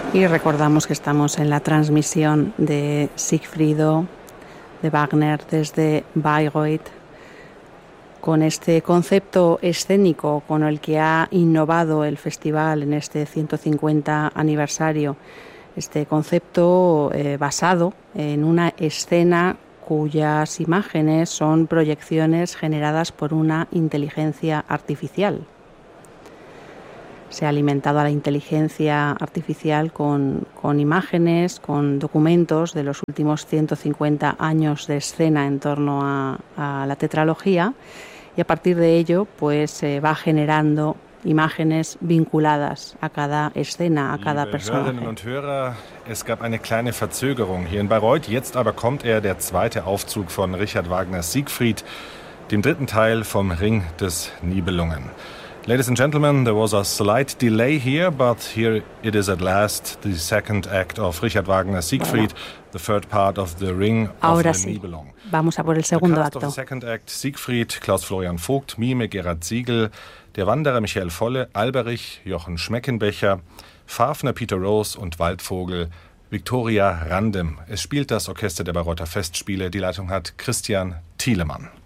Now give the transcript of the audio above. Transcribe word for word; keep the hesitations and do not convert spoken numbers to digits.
Y recordamos que estamos en la transmisión de Siegfriedo de Wagner desde Bayreuth, con este concepto escénico con el que ha innovado el festival en este ciento cincuenta aniversario. Este concepto eh, basado en una escena cuyas imágenes son proyecciones generadas por una inteligencia artificial. Se ha alimentado a la inteligencia artificial con, con imágenes, con documentos de los últimos ciento cincuenta años de escena en torno a, a la tetralogía, y a partir de ello pues se va generando imágenes vinculadas a cada escena, a cada personaje. Hörerinnen und Hörer, es gab eine kleine Verzögerung hier in Bayreuth. Jetzt aber kommt er, der zweite Aufzug von Richard Wagners Siegfried, dem dritten Teil vom Ring des Nibelungen. Ladies and gentlemen, there was a slight delay here, but here it is at last, the second act of Richard Wagner's Siegfried, the third part of the Ring of Ahora the sí. Nibelung. Vamos a por el segundo the cast acto. Of the second act, Siegfried, Klaus-Florian Vogt, Mime, Gerhard Siegel, der Wanderer Michael Volle, Alberich, Jochen Schmeckenbecher, Fafner, Peter Rose und Waldvogel, Viktoria Randem. Es spielt das Orchester der Bayreuther Festspiele. Die Leitung hat Christian Thielemann.